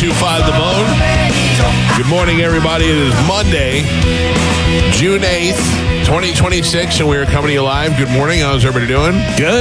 1025 The Bone. Good morning, everybody. It is Monday, June 8th, 2026, and we are coming to you live. Good morning. How's everybody doing? Good.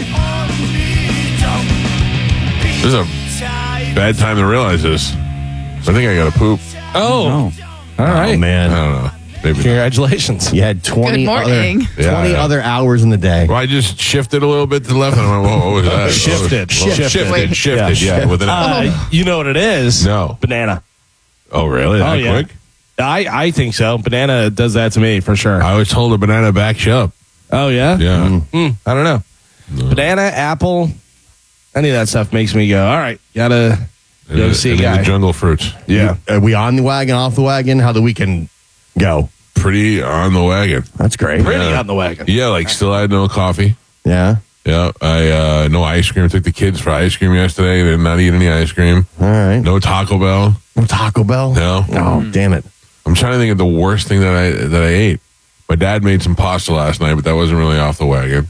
This is a bad time to realize this. I think I got to poop. Oh. All right. Oh, man. I don't know. Maybe. Congratulations. You had 20 Good morning. other hours in the day. Well, I just shifted a little bit to the left, and I went, whoa, what was that? Shifted. Shifted, yeah. With an You know what it is? No. Banana. Oh, really? That quick? I think so. Banana does that to me for sure. I was told a banana backs you up. Oh, yeah? Yeah. I don't know. No. Banana, apple, any of that stuff makes me go, all right, gotta go see a And then guy. the jungle fruits. Yeah. Are we on the wagon, off the wagon? How'd the weekend go? Pretty on the wagon. That's great. Pretty Yeah. on the wagon. Yeah, like still had no coffee. Yeah. Yeah, I no ice cream. Took the kids for ice cream yesterday. They did not eat any ice cream. All right. No Taco Bell. No Taco Bell? No. Oh, damn it. I'm trying to think of the worst thing that I ate. My dad made some pasta last night, but that wasn't really off the wagon.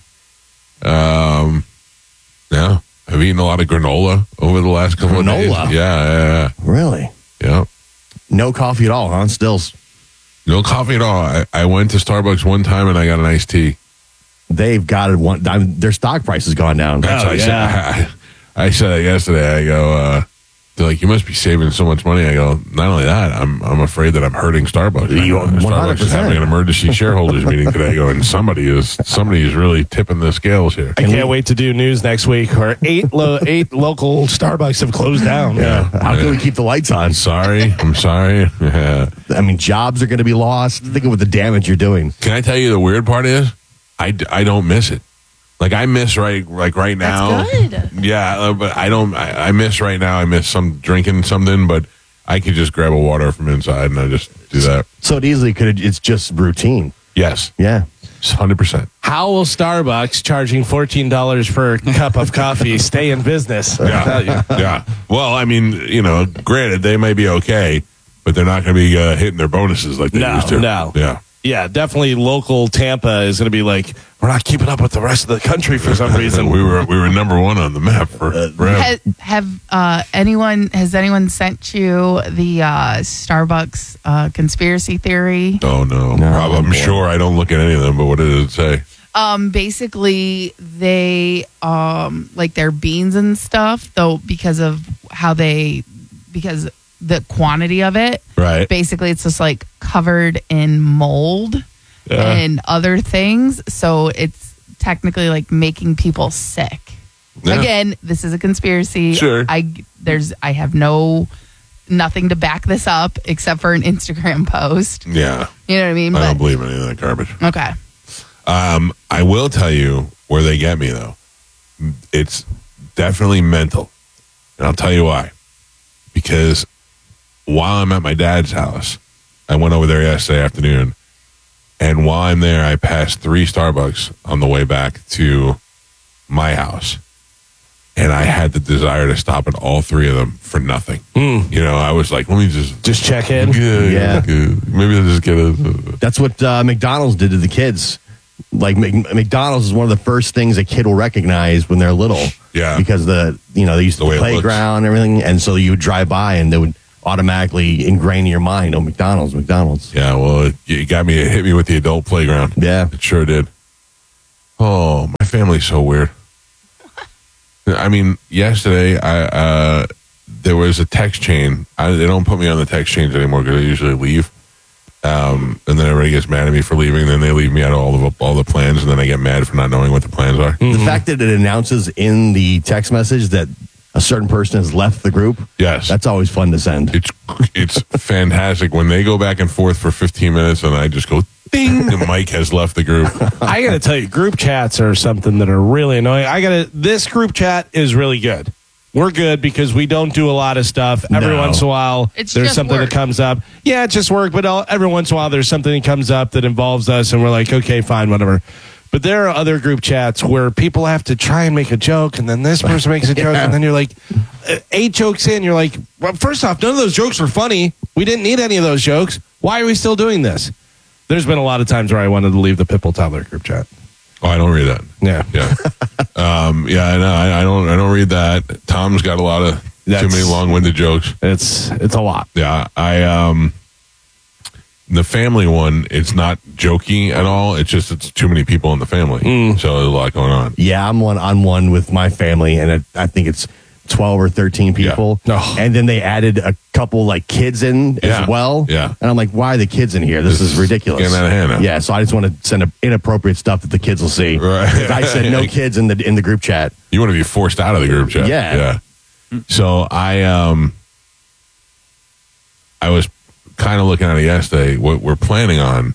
Yeah, I've eaten a lot of granola over the last couple of days. Granola? Yeah. Really? No coffee at all, huh? Stills. No coffee at all. I went to Starbucks one time and I got an iced tea. They've got it. Their stock price has gone down. That's what I said that yesterday. I go, they're like, you must be saving so much money. I go, not only that, I'm afraid that I'm hurting Starbucks. Right now. Starbucks is 100%. having an emergency shareholders meeting today. I go, and somebody is really tipping the scales here. I can't wait to do news next week where eight local Starbucks have closed down. Yeah. How can we keep the lights on? I'm sorry. Yeah. I mean, jobs are going to be lost. Think of what the damage you're doing. Can I tell you the weird part is? I don't miss it. Like I miss right now. That's good. Yeah, but I miss right now. I miss drinking something, but I could just grab a water from inside and I just do that. So it easily it's just routine. Yes, Yeah. 100%. How will Starbucks charging $14 for a cup of coffee stay in business? I'll tell you. Yeah. Well, I mean, granted, they may be okay, but they're not going to be hitting their bonuses like they used to. No. Yeah. Yeah, definitely local Tampa is going to be like, we're not keeping up with the rest of the country for some reason. we were number one on the map for forever. Has anyone sent you the Starbucks conspiracy theory? Oh, no. No, I'm boy. sure I don't look at any of them, but what does it say? Basically, they like their beans and stuff, though, because the quantity of it. Right. Basically, it's just like covered in mold and other things. So it's technically like making people sick. Yeah. Again, this is a conspiracy. Sure. I have nothing to back this up except for an Instagram post. Yeah. You know what I mean? I don't believe any of that garbage. Okay. I will tell you where they get me, though. It's definitely mental. And I'll tell you why. Because while I'm at my dad's house, I went over there yesterday afternoon. And while I'm there, I passed 3 Starbucks on the way back to my house. And I had the desire to stop at all 3 of them for nothing. I was like, let me Just check in. Yeah. Maybe I'll just get a... That's what McDonald's did to the kids. Like McDonald's is one of the first things a kid will recognize when they're little. Yeah. Because they used The the way it looks. playground and everything, and so you would drive by and they would automatically ingrain in your mind, oh, McDonald's. Yeah, well, it hit me with the adult playground. Yeah. It sure did. Oh, my family's so weird. I mean, yesterday, there was a text chain. They don't put me on the text chains anymore because I usually leave. And then everybody gets mad at me for leaving. Then they leave me out of all the plans, and then I get mad for not knowing what the plans are. The fact that it announces in the text message that a certain person has left the group, Yes. that's always fun to send. It's fantastic when they go back and forth for 15 minutes, and I just go, ding, and Mike has left the group. I got to tell you, group chats are something that are really annoying. This group chat is really good. We're good because we don't do a lot of stuff. Every No. once in a while, It's there's just something work. that comes up. Yeah, it's just work, but every once in a while, there's something that comes up that involves us, and we're like, okay, fine, whatever. But there are other group chats where people have to try and make a joke, and then this person makes a joke, and then you're like, 8 jokes in, you're like, well, first off, none of those jokes were funny. We didn't need any of those jokes. Why are we still doing this? There's been a lot of times where I wanted to leave the Pitbull Toddler group chat. Oh, I don't read that. Yeah. Yeah. I know. I don't read that. Tom's got a lot of Too many long-winded jokes. It's a lot. Yeah, the family one, it's not jokey at all. It's just it's too many people in the family, so there's a lot going on. Yeah, I'm on one with my family, and I think it's 12 or 13 people. Yeah. Oh. And then they added a couple like kids in as well. Yeah. And I'm like, why are the kids in here? This is ridiculous. Getting out of hand now. Yeah, so I just want to send inappropriate stuff that the kids will see. Right. 'Cause I said no kids in the group chat. You want to be forced out of the group chat. Yeah. So I was kind of looking at it yesterday. What we're planning on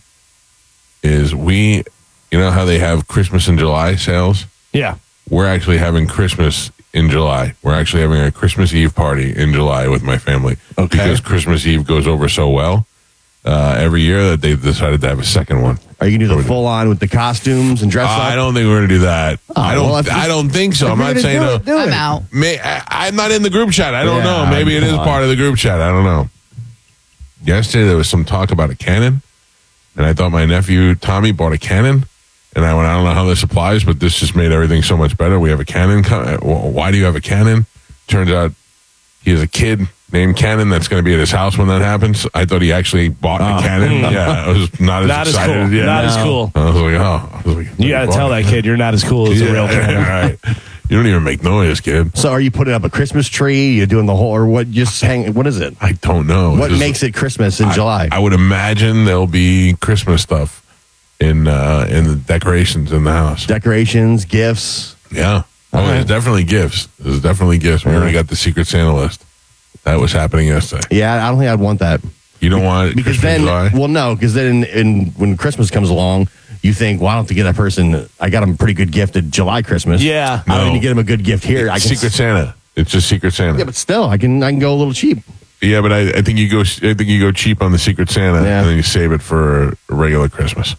is you know how they have Christmas in July sales? Yeah. We're actually having Christmas in July. We're actually having a Christmas Eve party in July with my family. Okay. Because Christmas Eve goes over so well every year that they've decided to have a second one. Are you going to do the full on with the costumes and dress up? I don't think we're going to do that. I well, don't think so. I'm not saying no. do I'm it. out. I'm not in the group chat. I don't Yeah, know. Maybe it is come on. part of the group chat. I don't know. Yesterday there was some talk about a cannon, and I thought my nephew Tommy bought a cannon, and I went, I don't know how this applies, but this just made everything so much better. We have a cannon. Why do you have a cannon? Turns out he has a kid named Cannon that's going to be at his house when that happens. I thought he actually bought a cannon. Yeah, I was not as Not as excited. cool. Yeah. Not as cool. I was like, oh. You got to tell that kid you're not as cool as a real kid. Right. You don't even make noise, kid. So are you putting up a Christmas tree? You're doing the whole, or what? Just hang. What is it? I don't know. What Just- makes it Christmas in July? I would imagine there'll be Christmas stuff in the decorations in the house. Decorations, gifts. Yeah. Oh, there's definitely gifts. There's definitely gifts. We already got the Secret Santa list. That was happening yesterday. Yeah, I don't think I'd want that. You don't want it Because Christmas then, July? well, no, because then when Christmas comes along, you think, well, I don't have to get that person. I got him a pretty good gift at July Christmas. Yeah. I don't No. need to get him a good gift here. I can, Secret Santa. It's just Secret Santa. yeah, but still, I can go a little cheap. Yeah, but I think you go cheap on the Secret Santa, Yeah. and then you save it for a regular Christmas.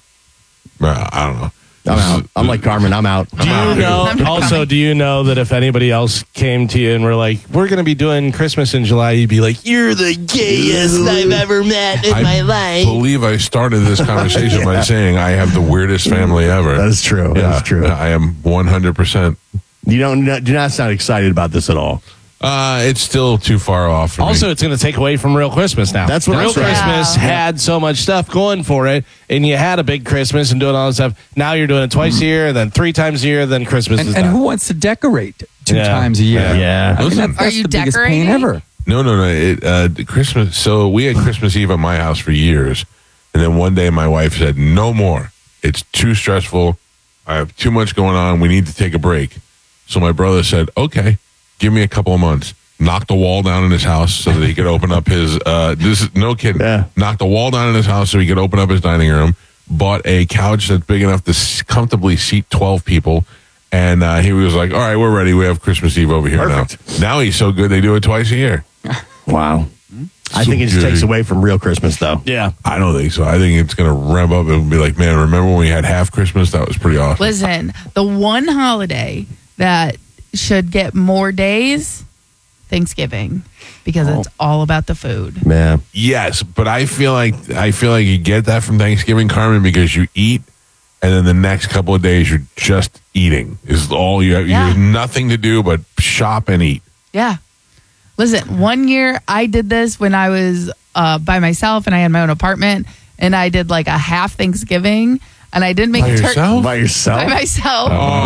I don't know. I'm out. I'm like Carmen. I'm out. Do you know? I'm not Also, coming. do you know that if anybody else came to you and were like, "We're going to be doing Christmas in July," you'd be like, "You're the gayest I've ever met in my I life." believe I started this conversation by saying I have the weirdest family ever. That is true. That is true. I am 100%. You do not sound excited about this at all. It's still too far off for Also, me. it's going to take away from Real Christmas now. That's what Real I'm saying. Christmas Yeah. had so much stuff going for it, and you had a big Christmas and doing all this stuff. Now you're doing it twice a year, then 3 times a year, then Christmas is And done. who wants to decorate 2 Yeah. times a year? Yeah. I mean, Listen, that's you the biggest decorating? pain ever. No. Christmas. So we had Christmas Eve at my house for years, and then one day my wife said, "No more. It's too stressful. I have too much going on. We need to take a break." So my brother said, "Okay, give me a couple of months." Knocked the wall down in his house so that he could open up his. This is no kidding. Yeah. Knocked the wall down in his house so he could open up his dining room. Bought a couch that's big enough to comfortably seat 12 people. And he was like, "All right, we're ready. We have Christmas Eve over here Perfect. now." Now he's so good they do it twice a year. Wow. I think it just good. takes away from real Christmas, though. Yeah. I don't think so. I think it's going to ramp up and be like, man, remember when we had half Christmas? That was pretty awesome. Listen, the one holiday that should get more days, Thanksgiving, because it's all about the food. Yeah. Yes, but I feel like you get that from Thanksgiving, Carmen, because you eat, and then the next couple of days you're just eating. Is all you have. You Yeah. have nothing to do but shop and eat. Yeah. Listen, one year I did this when I was by myself and I had my own apartment, and I did like a half Thanksgiving, and I didn't make By a turkey yourself? By yourself? by myself.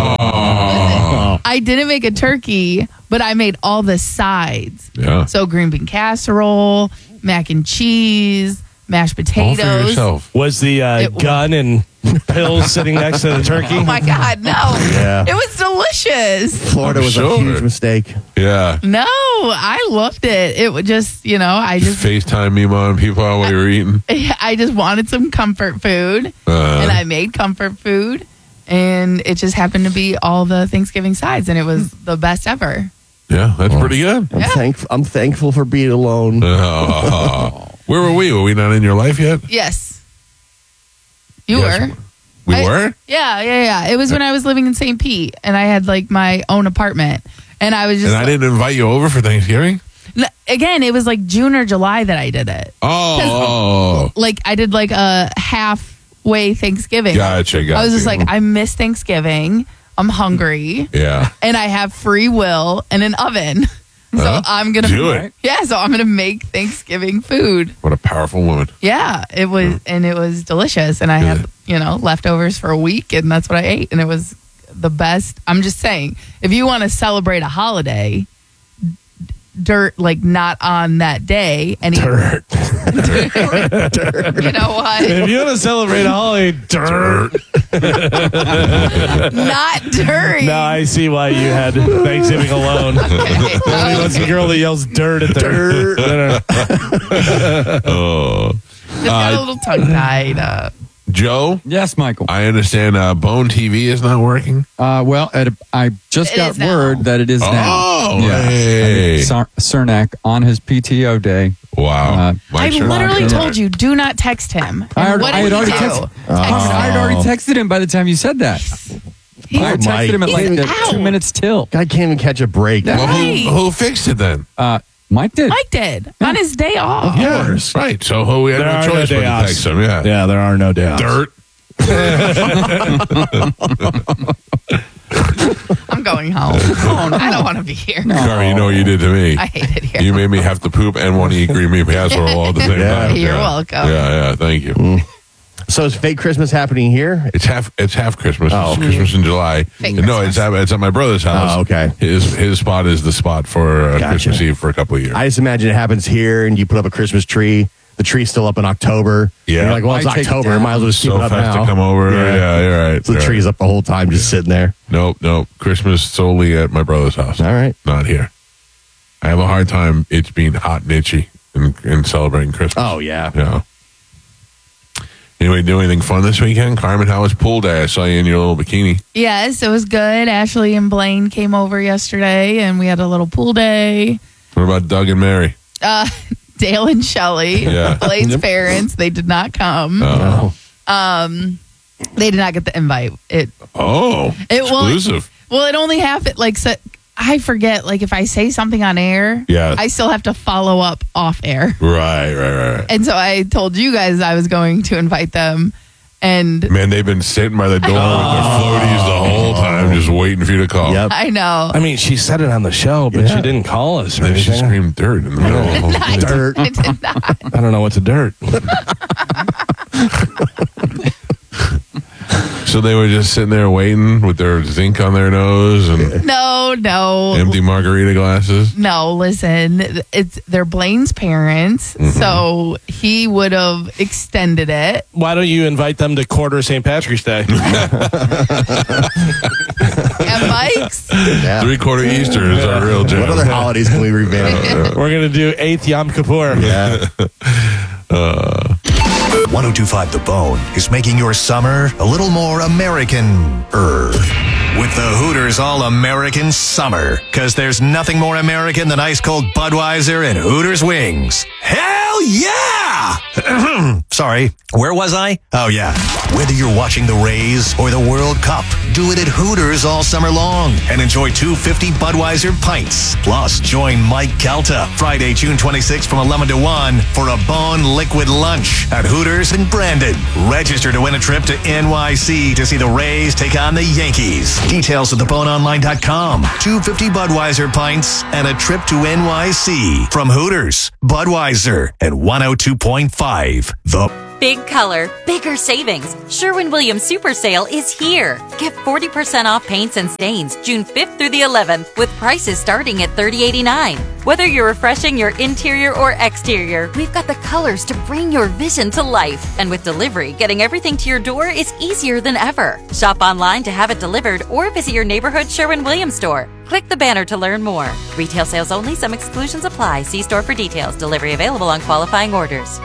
Oh, I didn't make a turkey, but I made all the sides. yeah. So green bean casserole, mac and cheese, mashed All potatoes. for yourself. Was the It was- gun and pills sitting next to the turkey? Oh my God, no. Yeah. It was delicious. Florida I'm was sure. a huge mistake. Yeah. No, I loved it. It would just, I just FaceTime me, mom, people while you were eating. I just wanted some comfort food, and I made comfort food, and it just happened to be all the Thanksgiving sides, and it was the best ever. Yeah, that's pretty good. I'm thankful for being alone. Where were we? Were we not in your life yet? Yes. You Yes. were? We I- were? Yeah. It was when I was living in St. Pete, and I had like my own apartment, and I was just And I didn't invite you over for Thanksgiving? again, it was like June or July that I did it. Oh. Like I did like a halfway Thanksgiving. Gotcha. I was just like, I miss Thanksgiving. I'm hungry. yeah. And I have free will and an oven. So I'm gonna Do it. Yeah, so I'm gonna make Thanksgiving food. What a powerful woman. Yeah, it was, and it was delicious. And I had, leftovers for a week, and that's what I ate, and it was the best. I'm just saying, if you want to celebrate a holiday, not on that day, and Dirt. you know what? If you want to celebrate a holiday, dirt. Not during. No, I see why you had Thanksgiving alone. Okay. Nobody wants a girl that yells dirt at their dinner. Oh. Just got a little tongue tied. Joe, Yes, Michael. I understand Bone TV is not working. I just It got is now. word that it is now. Oh, hey. Cernak on his PTO day. Wow. Uh, Mike I Cernak, literally you're told right. you, do not text him. And I what had did he already do? texted- I had already texted him by the time you said that. He- I texted him at He's like out. 2 minutes till. Guy can't even catch a break. Well, Right. who fixed it then? Mike did. Mike did on his day off. Yeah, right. So we had There no are choice no but day to offs. text him. Yeah. Yeah, there are no day offs. Dirt. I'm going home. I don't want to be here. Sorry, you know what you did to me. I hate it here. You made me have to poop and want to eat green bean casserole all at the same Yeah. time. You're Yeah. welcome. Yeah, thank you. So is fake Christmas happening here? It's half Christmas. Oh, It's okay. Christmas in July. Fake No, Christmas. it's at my brother's house. Oh, okay. His spot is the spot for Gotcha. Christmas Eve for a couple of years. I just imagine it happens here, and you put up a Christmas tree. The tree's still up in October. Yeah. And you're like, well, it's Might take it October. down. Might as well just keep so it up fast now. to come over. Yeah, you're right. So the You're tree's right. up the whole time, just sitting there. Nope. Christmas solely at my brother's house. All right. Not here. I have a hard time. It's being hot and itchy and celebrating Christmas. Oh, yeah. Yeah. Anyway, do anything fun this weekend? Carmen, how was pool day? I saw you in your little bikini. Yes, it was good. Ashley and Blaine came over yesterday, and we had a little pool day. What about Doug and Mary? Dale and Shelley, Yeah. Blaine's parents, they did not come. Oh. They did not get the invite. It Oh, exclusive. Well, it only happened I forget. Like if I say something on air, Yeah. I still have to follow up off air. Right. And so I told you guys I was going to invite them, and Man, they've been sitting by the door with their floaties the whole time, just waiting for you to call. Yep. I know. I mean, she said it on the show, but she didn't call us. Or Then she anything. screamed dirt in the middle of the whole thing. Dirt. I did not. I don't know what's a dirt. So they were just sitting there waiting with their zinc on their nose and No. empty margarita glasses. No, listen, they're Blaine's parents, Mm-hmm. so he would have extended it. Why don't you invite them to quarter St. Patrick's Day? And Mike's, Yeah. 3/4 Easter is our real jam. What other holidays can we revamp? We're going to do 8th Yom Kippur. Yeah. 1025 The Bone is making your summer a little more American-er. With the Hooters All-American Summer. Because there's nothing more American than ice-cold Budweiser and Hooters wings. Hell yeah! Sorry, where was I? Oh, yeah. Whether you're watching the Rays or the World Cup, do it at Hooters all summer long and enjoy 250 Budweiser pints. Plus, join Mike Calta Friday, June 26th from 11 to 1 for a Bone Liquid Lunch at Hooters in Brandon. Register to win a trip to NYC to see the Rays take on the Yankees. Details at theboneonline.com. 250 Budweiser pints and a trip to NYC from Hooters, Budweiser, and 102.5 The Big color, bigger savings. Sherwin-Williams Super Sale is here. Get 40% off paints and stains June 5th through the 11th with prices starting at $30.89. Whether you're refreshing your interior or exterior, we've got the colors to bring your vision to life. And with delivery, getting everything to your door is easier than ever. Shop online to have it delivered or visit your neighborhood Sherwin-Williams store. Click the banner to learn more. Retail sales only. Some exclusions apply. See store for details. Delivery available on qualifying orders.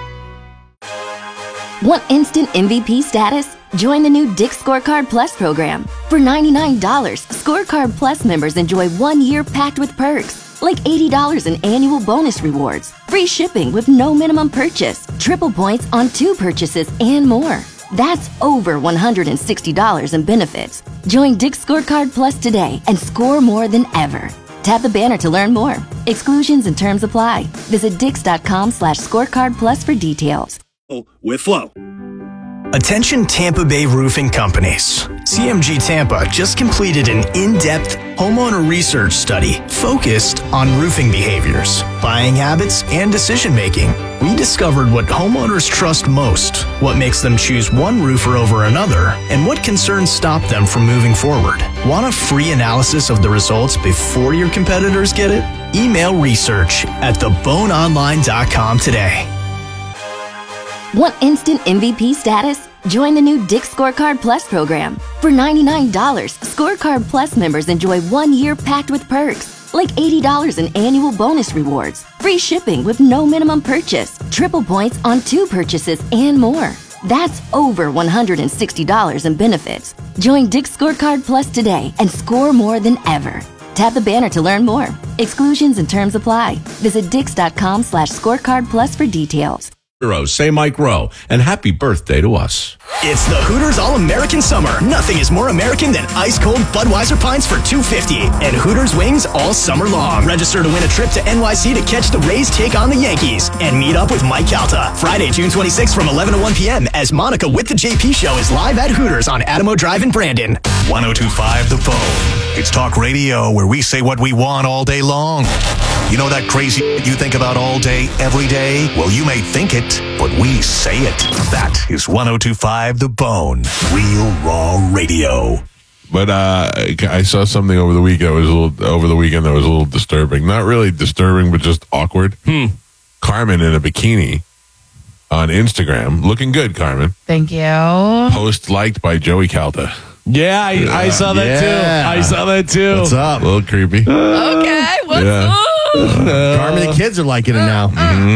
Want instant MVP status? Join the new Dick's Scorecard Plus program. For $99, Scorecard Plus members enjoy 1 year packed with perks, like $80 in annual bonus rewards, free shipping with no minimum purchase, triple points on 2 purchases, and more. That's over $160 in benefits. Join Dick's Scorecard Plus today and score more than ever. Tap the banner to learn more. Exclusions and terms apply. Visit dix.com/scorecard plus for details. with Flow. Attention Tampa Bay roofing companies. CMG Tampa just completed an in-depth homeowner research study focused on roofing behaviors, buying habits, and decision-making. We discovered what homeowners trust most, what makes them choose one roofer over another, and what concerns stop them from moving forward. Want a free analysis of the results before your competitors get it? Email research@theboneonline.com today. Want instant MVP status? Join the new Dick's Scorecard Plus program. For $99, Scorecard Plus members enjoy 1 year packed with perks, like $80 in annual bonus rewards, free shipping with no minimum purchase, triple points on 2 purchases, and more. That's over $160 in benefits. Join Dick's Scorecard Plus today and score more than ever. Tap the banner to learn more. Exclusions and terms apply. Visit dix.com/scorecard plus for details. Say Mike Rowe, and happy birthday to us. It's the Hooters All-American Summer. Nothing is more American than ice-cold Budweiser pints for $2.50 and Hooters wings all summer long. Register to win a trip to NYC to catch the Rays take on the Yankees and meet up with Mike Calta. Friday, June 26th from 11 to 1 p.m. as Monica with the JP Show is live at Hooters on Adamo Drive in Brandon. 102.5 The Bone. It's talk radio where we say what we want all day long. You know that crazy you think about all day, every day? Well, you may think it, but we say it. That is 102.5 The Bone. Real raw radio. But I saw something over the week that was over the weekend that was a little disturbing. Not really disturbing, but just awkward. Carmen in a bikini on Instagram, looking good. Carmen. Thank you. Post liked by Joey Calta. Yeah, I saw that too. I saw that too. What's up? A little creepy. Okay, what's up? Carmen, the kids are liking it now.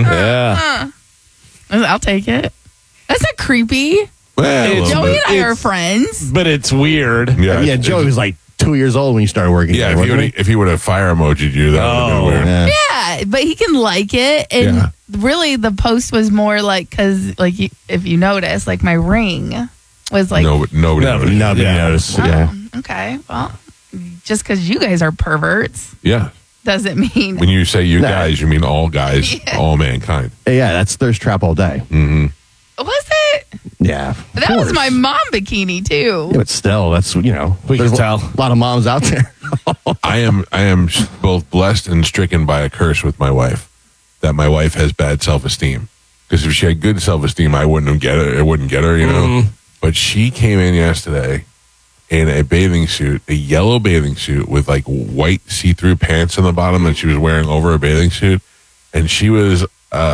Yeah. I'll take it. That's not creepy. Well, a little Joey bit. and I are friends. But it's weird. Yeah, Joey was like 2 years old when you started working. Yeah, there, if he would have fire emoji'd you, that would have been weird. Yeah. Yeah, but he can like it. And Yeah. really, the post was more like, because, like, if you notice, like, my ring was like, Nobody Nobody noticed. oh, Yeah. okay, well, just because you guys are perverts Yeah. doesn't mean. When you say you No. guys, you mean all guys, all mankind. Yeah, that's thirst trap all day. Was it? Yeah. of That was course. my mom bikini, too. Yeah, but still, that's, We there's can tell. a lot of moms out there. I am both blessed and stricken by a curse with my wife, that my wife has bad self-esteem. Because if she had good self-esteem, I wouldn't get her. You know. But she came in yesterday in a bathing suit, a yellow bathing suit with like white see-through pants on the bottom that she was wearing over a bathing suit, and she was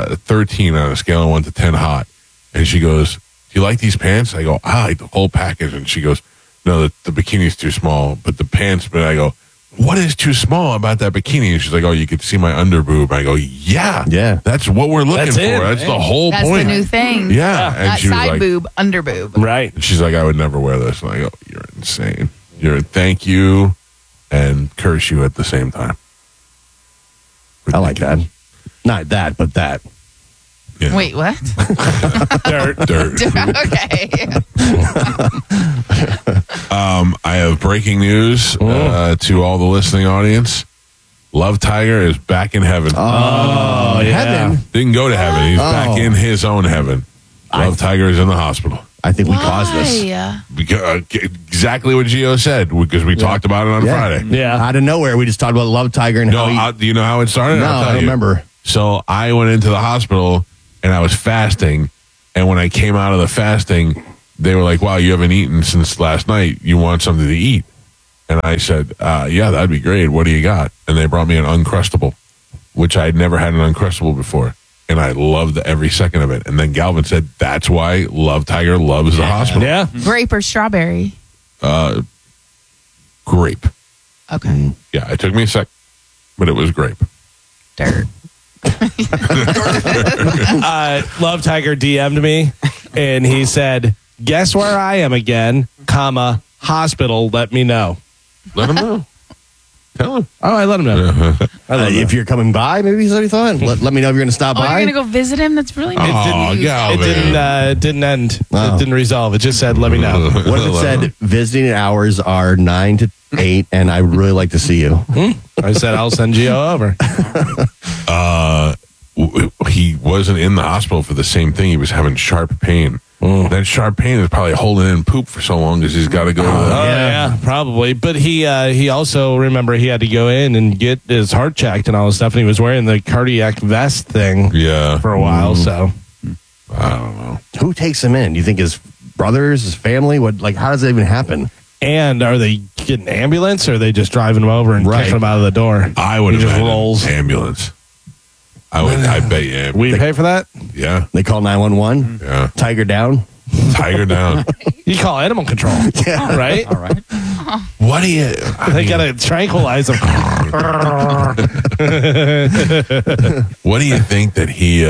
13 on a scale of 1 to 10 hot. And she goes, "Do you like these pants?" I go, "I like the whole package." And she goes, "No, the bikini's too small, but the pants." But I go, "What is too small about that bikini?" And she's like, "Oh, you could see my underboob." I go, "Yeah, that's what we're looking That's for. it. That's the whole That's point." the new thing. Yeah, and Not she was side like, boob, under boob. Right. and she's like, "I would never wear this." And I go, "You're insane. Thank you and curse you at the same time." I like that. Not that, but that. Yeah. Wait, what? Dirt. Okay. I have breaking news to all the listening audience. Love Tiger is back in heaven. Oh, yeah. Heaven. Didn't go to heaven. He's back in his own heaven. Love Tiger is in the hospital. I think we caused this. Why? Because, exactly what Gio said, because we talked about it on Friday. Yeah. Out of nowhere, we just talked about Love Tiger and No, how do you know how it started? No, I'll tell I don't you. remember. So I went into the hospital and I was fasting. And when I came out of the fasting, they were like, "Wow, you haven't eaten since last night. You want something to eat?" And I said, "Yeah, that'd be great. What do you got?" And they brought me an Uncrustable, which I had never had an Uncrustable before. And I loved every second of it. And then Galvin said, "That's why Love Tiger loves the hospital." Yeah. Grape or strawberry? Grape. Okay. Yeah, it took me a sec, but it was grape. Dirt. Love Tiger DM'd me and he said, "Guess where I am again, comma, hospital, let me know." Let him know. Tell him. Oh, I let him know. if you're coming by, maybe is what he thought. Let me know if you're going to stop Oh, by. you're going to go visit him? That's really Oh, nice. Galvin. It didn't end. Oh. It didn't resolve. It just said, "Let me know." What if it said visiting hours are 9 to 8 and I would really like to see you? I said, "I'll send Gio over." He wasn't in the hospital for the same thing. He was having sharp pain. Then Sharpayne is probably holding in poop for so long because he's got to go. Oh, yeah, probably. But he also, remember, he had to go in and get his heart checked and all this stuff, and he was wearing the cardiac vest thing for a while, so. I don't know. Who takes him in? Do you think his brothers, his family? How does that even happen? And are they getting an ambulance, or are they just driving him over and kicking him out of the door? I would He have just rolls. ambulance. I bet you. We pay for that? Yeah. They call 911? Yeah. Tiger down? Tiger down. You call animal control, right? All right. What do you... They got to tranquilize him. What do you think that he...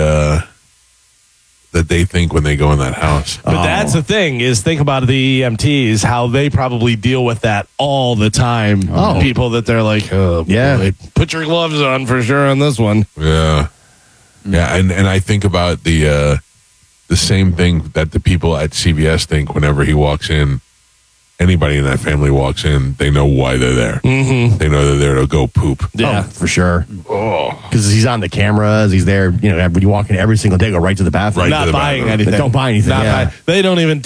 that they think when they go in that house? But that's the thing, is think about the EMTs, how they probably deal with that all the time. People that they're like, oh, boy, put your gloves on for sure on this one. Yeah. Yeah, and I think about the same thing that the people at CVS think whenever he walks in. Anybody in that family walks in, they know why they're there. Mm-hmm. They know they're there to go poop. Yeah, for sure. Because he's on the cameras. He's there. When you walk in every single day, go right to the bathroom. Not buying anything. Don't buy anything. They don't even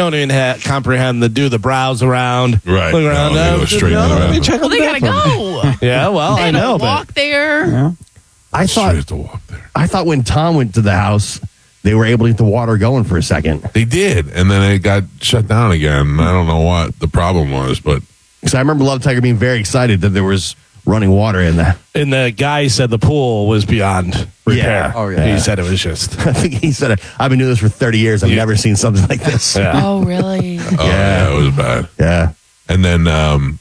comprehend the do the browse around. Right. Look around. No, they go straight to the let me bathroom. check Well, the they gotta bathroom. go. Yeah, well, They I know, don't walk there. Yeah. I Straight to walk there. thought when Tom went to the house, they were able to get the water going for a second. They did, and then it got shut down again. I don't know what the problem was, but... Because I remember Love Tiger being very excited that there was running water in there. And the guy said the pool was beyond repair. Yeah. Oh, yeah. He said it was just. I think he said, I've been doing this for 30 years. I've never seen something like this. Oh, really? Oh, yeah, it was bad. Yeah. And then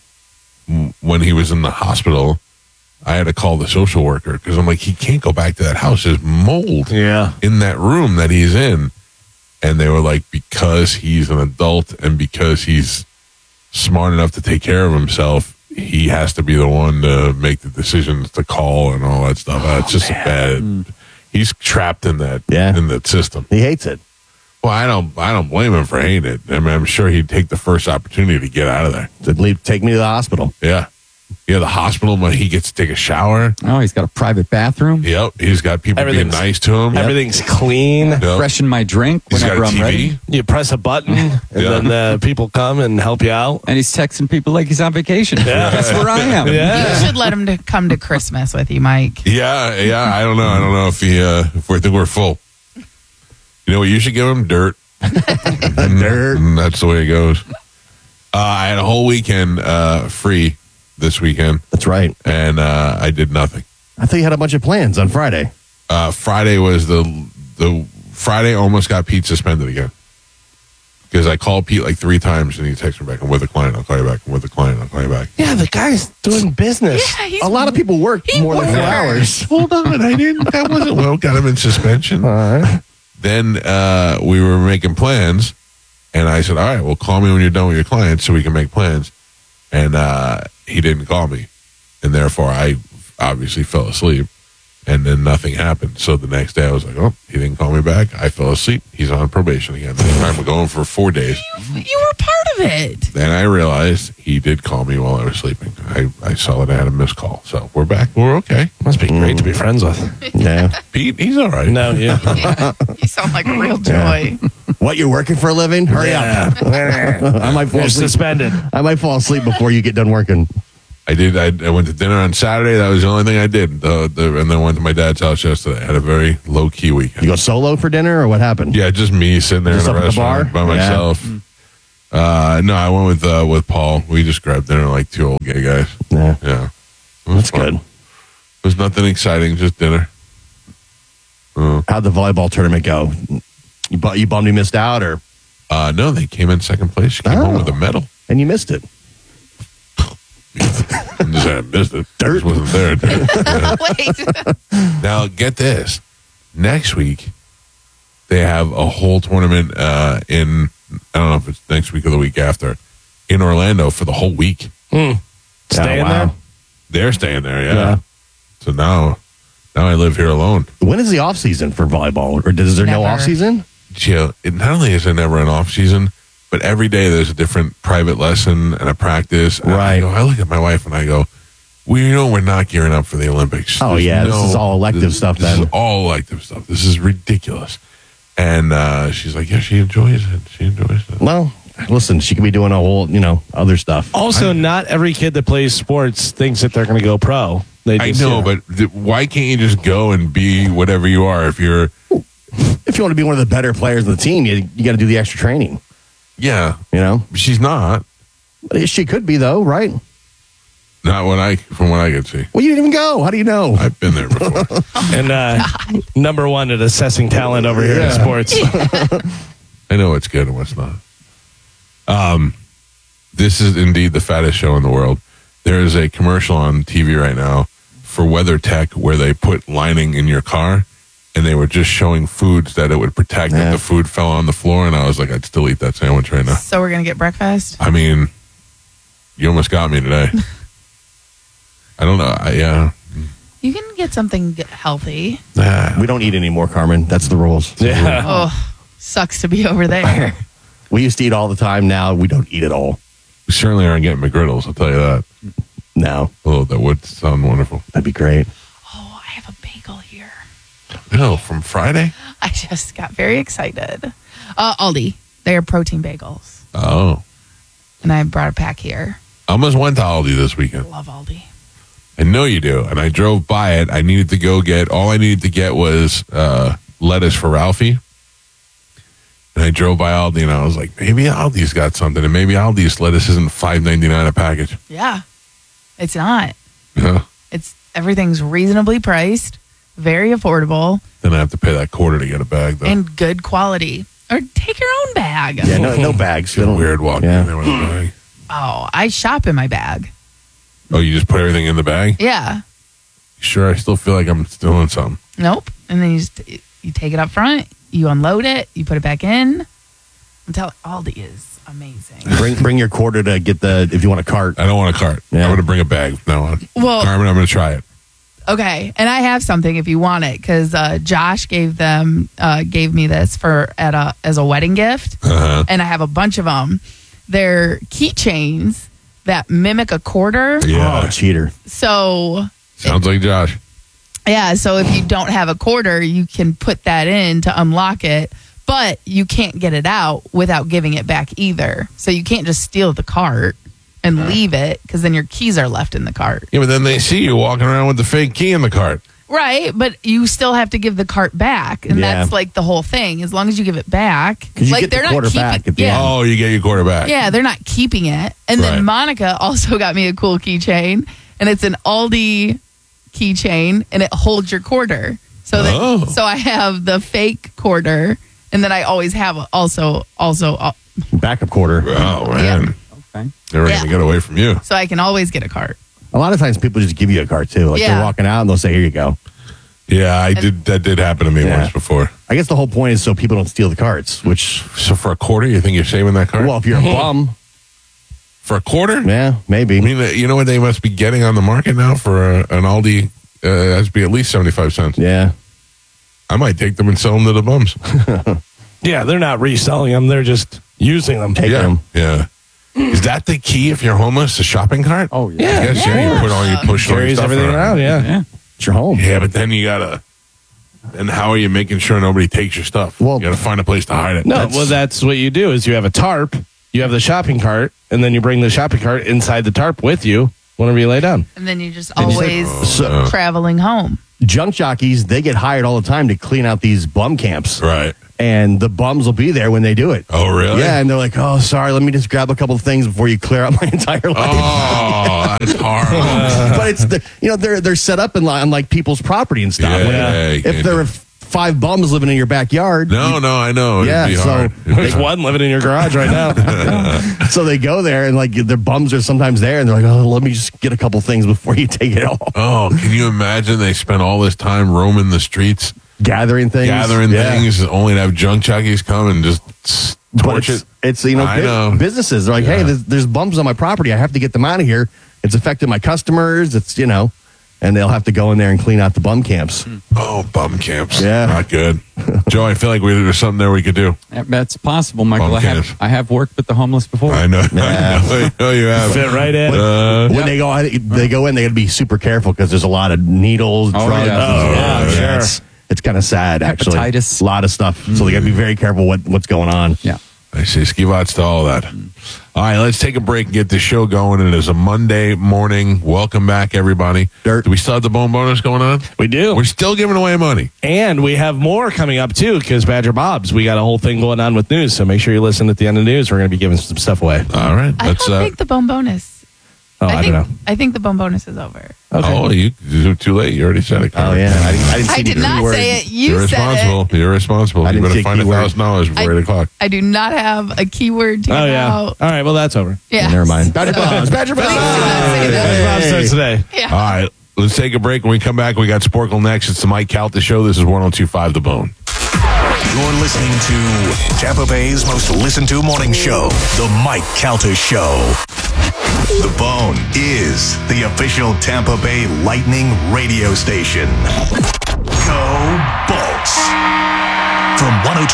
when he was in the hospital, I had to call the social worker because I'm like, he can't go back to that house. There's mold in that room that he's in. And they were like, because he's an adult and because he's smart enough to take care of himself, he has to be the one to make the decisions to call and all that stuff. It's just bad. He's trapped in that in that system. He hates it. Well, I don't blame him for hating it. I mean, I'm sure he'd take the first opportunity to get out of there. Take me to the hospital. Yeah. Yeah, the hospital, when he gets to take a shower. Oh, he's got a private bathroom. Yep. He's got people being nice to him. Everything's clean. Yep. Freshen my drink He's got whenever a I'm TV. ready. You press a button, and then people come and help you out. And he's texting people like he's on vacation. That's where I am. You should let him come to Christmas with you, Mike. Yeah. I don't know. I don't know if if we think we're full. You know what? You should give him dirt. Dirt. And that's the way it goes. I had a whole weekend free this weekend. That's right. And I did nothing. I thought you had a bunch of plans on Friday. Friday was the Friday almost got Pete suspended again. Because I called Pete like 3 times and he texted me back, I'm with a client, I'll call you back. I'm with a client, I'll call you back. Yeah, the guy's doing business. Yeah, A lot of people work more than 4 hours. Hold on, that wasn't well, got him in suspension. All right. Then we were making plans and I said, all right, well, call me when you're done with your clients so we can make plans. And he didn't call me. And therefore, I obviously fell asleep. And then nothing happened. So the next day, I was like, oh, he didn't call me back. I fell asleep. He's on probation again. This time we're going for 4 days. You were part of it. Then I realized he did call me while I was sleeping. I saw that I had a missed call. So we're back. We're okay. Must be great to be friends with. Yeah. Pete, he's all right. No, yeah. Yeah, you sound like a real joy. What, you're working for a living? Hurry up. I might fall You're asleep. suspended. I might fall asleep before you get done working. I did. I went to dinner on Saturday. That was the only thing I did. And then went to my dad's house yesterday. I had a very low-key weekend. You go solo for dinner, or what happened? Yeah, just me sitting there Just in a up at the restaurant bar? by myself. No, I went with Paul. We just grabbed dinner like 2 old gay guys. Yeah. Yeah. It was That's fun. good. It was nothing exciting, just dinner. How'd the volleyball tournament go? You bummed you missed out, or? No, they came in second place. She came home with a medal. And you missed it. I just had missed it. Dirt wasn't there. Wait. Now, get this. Next week, they have a whole tournament in, I don't know if it's next week or the week after, in Orlando for the whole week. Staying there? They're staying there, yeah. So now I live here alone. When is the off season for volleyball, or is there no Never. off seison? Yeah, not only is there never an off season, but every day there's a different private lesson and a practice. And Right. I look at my wife and I go, we're not gearing up for the Olympics. Oh, There's yeah, this is all elective stuff This then. is all elective stuff. This is ridiculous. And she's like, yeah, she enjoys it. She enjoys it. Well, listen, she could be doing a whole, other stuff. Also, not every kid that plays sports thinks that they're going to go pro. I know, but why can't you just go and be whatever you are? If you want to be one of the better players on the team, you got to do the extra training. Yeah. She's not. She could be, though, right? Not from what I could see. Well, you didn't even go. How do you know? I've been there before. And number one at assessing talent over here in sports. I know what's good and what's not. This is indeed the fattest show in the world. There is a commercial on TV right now for WeatherTech where they put lining in your car, and they were just showing foods that it would protect if the food fell on the floor, and I was like, I'd still eat that sandwich right now. So we're going to get breakfast? I mean, you almost got me today. I don't know. Yeah. You can get something healthy. We don't eat anymore, Carmen. That's the rules. Yeah. Oh, sucks to be over there. We used to eat all the time. Now we don't eat at all. We certainly aren't getting McGriddles, I'll tell you that. No. Oh, that would sound wonderful. That'd be great. Oh, I have a bagel here. No, from Friday? I just got very excited. Aldi. They're protein bagels. Oh. And I brought a pack here. I almost went to Aldi this weekend. Love Aldi. I know you do. And I drove by it. I needed to go get, all I needed to get was lettuce for Ralphie. And I drove by Aldi and I was like, maybe Aldi's got something. And maybe Aldi's lettuce isn't $5.99 a package. Yeah. It's not. Yeah. Everything's reasonably priced, very affordable. Then I have to pay that $quarter to get a bag, though. And good quality. Or take your own bag. Yeah, no bags. It's weird walking in there with a bag. Oh, I shop in my bag. Oh, you just put everything in the bag? Yeah. Sure, I still feel like I'm stealing something. Nope. And then you take it up front, you unload it, you put it back in. I'm telling Aldi is amazing. Bring your quarter to get if you want a cart. I don't want a cart. Yeah. I'm going to bring a bag from now on. Well, Carmen, I'm going to try it. Okay, and I have something if you want it because Josh gave me this as a wedding gift, and I have a bunch of them. They're keychains that mimic a quarter. Yeah. Oh, cheater. So sounds like Josh. Yeah, so if you don't have a quarter, you can put that in to unlock it, but you can't get it out without giving it back either. So you can't just steal the cart and leave it because then your keys are left in the cart. Yeah, but then they see you walking around with the fake key in the cart. Right, but you still have to give the cart back, and that's like the whole thing. As long as you give it back, like they're not keeping. Oh, you get your quarter back. Yeah, they're not keeping it. And then Monica also got me a cool keychain, and it's an Aldi keychain, and it holds your quarter. So so I have the fake quarter, and then I always have also backup quarter. Oh man, okay, never gonna get away from you. So I can always get a cart. A lot of times people just give you a cart too. Like they're walking out and they'll say, "Here you go." Yeah, that did happen to me once before. I guess the whole point is so people don't steal the carts. So for a quarter, you think you're saving that cart? Well, if you're a bum, for a quarter, yeah, maybe. I mean, you know what they must be getting on the market now for an Aldi? Has to be at least 75 cents. Yeah, I might take them and sell them to the bums. Yeah, they're not reselling them; they're just using them. Taking them. Yeah. Is that the key if you're homeless? A shopping cart? Oh yeah. I guess, you put all your push Carries everything around. Yeah. It's your home. Yeah, but then you gotta. And how are you making sure nobody takes your stuff? Well, you gotta find a place to hide it. No, that's what you do. Is you have a tarp, you have the shopping cart, and then you bring the shopping cart inside the tarp with you whenever you lay down. And then you just always traveling home. Junk jockeys, they get hired all the time to clean out these bum camps. Right. And the bums will be there when they do it. Oh, really? Yeah, and they're like, "Oh, sorry, let me just grab a couple of things before you clear out my entire life." Oh, that's horrible. But it's they're set up on like people's property and stuff. If there are 5 bums living in your backyard, no, I know. It'd be hard. There's one living in your garage right now. So they go there and like their bums are sometimes there, and they're like, "Oh, let me just get a couple things before you take it all." Oh, can you imagine they spend all this time roaming the streets? Gathering things, only to have junk jockeys come and just torch it. It's businesses. They're like, "Hey, there's bums on my property. I have to get them out of here. It's affecting my customers. It's and they'll have to go in there and clean out the bum camps." Oh, bum camps. Yeah, not good. Joe, I feel like there's something there we could do. That's possible, Michael. Bum I have worked with the homeless before. I know. Yeah. I know you have. Fit right in. When they go in, they got to be super careful because there's a lot of needles, drugs. Yeah. Sure. It's kind of sad, actually. Hepatitis. A lot of stuff. So they got to be very careful what's going on. Yeah. I say skivats to all that. All right, let's take a break and get the show going. It is a Monday morning. Welcome back, everybody. Dirt. Do we still have the bone bonus going on? We do. We're still giving away money. And we have more coming up, too, because Badger Bob's, we got a whole thing going on with news. So make sure you listen at the end of the news. We're going to be giving some stuff away. All right. I don't think the bone bonus. I don't know. I think the bone bonus is over. Okay. Oh, you're too late. You already said it. Oh, yeah. I didn't see I did any not keyword. say it. You You're said responsible. it. You're responsible. I You didn't better see a find keyword. $1,000 before 8 o'clock. I do not have a keyword to Oh, give yeah. out. All right. Well, that's over. Yeah. Never mind. Badger Bob's. Badger Bob's. Badger Bob's starts today. Yeah. All right. Let's take a break. When we come back, we got Sporkle next. It's the Mike Calta Show. This is 102.5 The Bone. You're listening to Tampa Bay's most listened to morning show, The Mike Calta Show. The Bone is the official Tampa Bay Lightning radio station. Go Bolts. From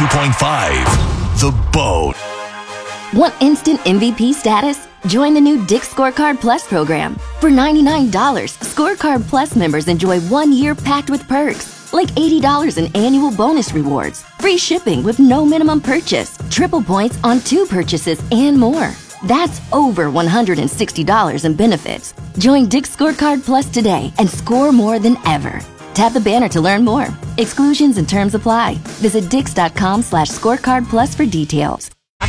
102.5, The Bone. Want instant MVP status? Join the new Dick's Scorecard Plus program. For $99, Scorecard Plus members enjoy 1 year packed with perks, like $80 in annual bonus rewards, free shipping with no minimum purchase, triple points on 2 purchases, and more. That's over $160 in benefits. Join Dick's Scorecard Plus today and score more than ever. Tap the banner to learn more. Exclusions and terms apply. Visit dix.com/scorecard plus for details.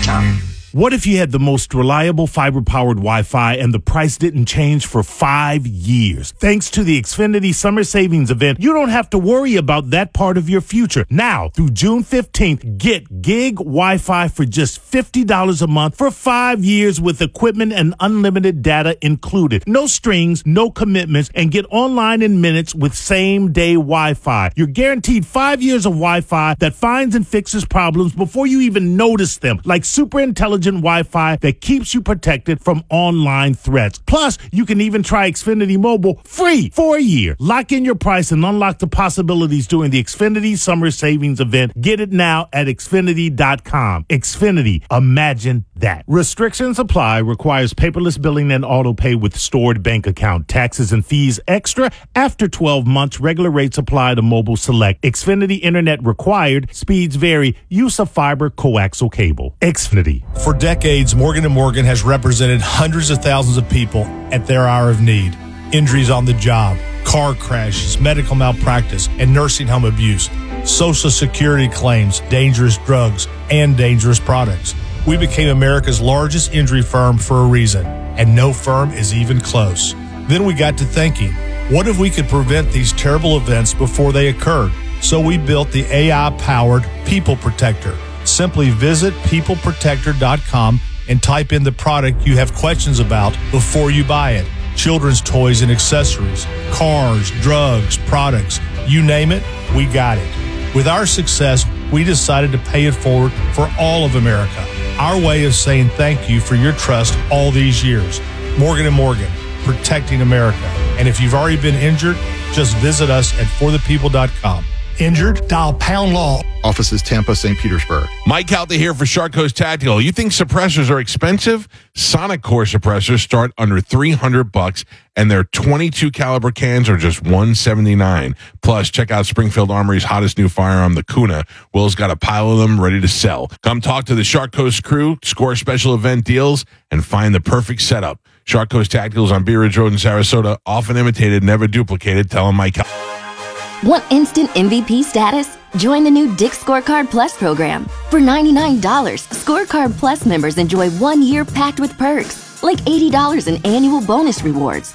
What if you had the most reliable fiber-powered Wi-Fi and the price didn't change for 5 years? Thanks to the Xfinity Summer Savings Event, you don't have to worry about that part of your future. Now, through June 15th, get gig Wi-Fi for just $50 a month for 5 years with equipment and unlimited data included. No strings, no commitments, and get online in minutes with same-day Wi-Fi. You're guaranteed 5 years of Wi-Fi that finds and fixes problems before you even notice them, like super intelligent Wi-Fi that keeps you protected from online threats. Plus, you can even try Xfinity Mobile free for a year. Lock in your price and unlock the possibilities during the Xfinity Summer Savings Event. Get it now at Xfinity.com. Xfinity, imagine that. Restrictions apply. Requires paperless billing and auto pay with stored bank account. Taxes and fees extra after 12 months. Regular rates apply to Mobile Select. Xfinity Internet required. Speeds vary. Use of fiber coaxial cable. Xfinity. For decades, Morgan & Morgan has represented hundreds of thousands of people at their hour of need. Injuries on the job, car crashes, medical malpractice, and nursing home abuse, Social Security claims, dangerous drugs, and dangerous products. We became America's largest injury firm for a reason, and no firm is even close. Then we got to thinking, what if we could prevent these terrible events before they occurred? So we built the AI-powered People Protector. Simply visit peopleprotector.com and type in the product you have questions about before you buy it. Children's toys and accessories, cars, drugs, products, you name it, we got it. With our success, we decided to pay it forward for all of America. Our way of saying thank you for your trust all these years. Morgan & Morgan, protecting America. And if you've already been injured, just visit us at forthepeople.com. Injured? Dial pound law. Offices Tampa, St. Petersburg. Mike Calta here for Shark Coast Tactical. You think suppressors are expensive? Sonic Core suppressors start under $300 and their 22 caliber cans are just $179. Plus, check out Springfield Armory's hottest new firearm, the Kuna. Will's got a pile of them ready to sell. Come talk to the Shark Coast crew, score special event deals, and find the perfect setup. Shark Coast Tacticals on Bee Ridge Road in Sarasota, often imitated, never duplicated. Tell them Mike Calta. Want instant MVP status? Join the new Dick's Scorecard Plus program. For $99, Scorecard Plus members enjoy 1 year packed with perks, like $80 in annual bonus rewards,